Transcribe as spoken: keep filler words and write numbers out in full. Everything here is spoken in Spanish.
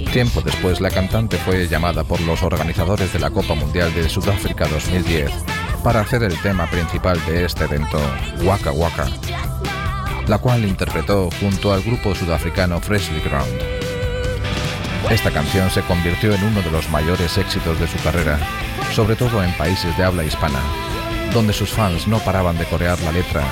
Tiempo después, la cantante fue llamada por los organizadores de la Copa Mundial de Sudáfrica dos mil diez para hacer el tema principal de este evento, Waka Waka, la cual interpretó junto al grupo sudafricano Freshly Ground. Esta canción se convirtió en uno de los mayores éxitos de su carrera, sobre todo en países de habla hispana, donde sus fans no paraban de corear la letra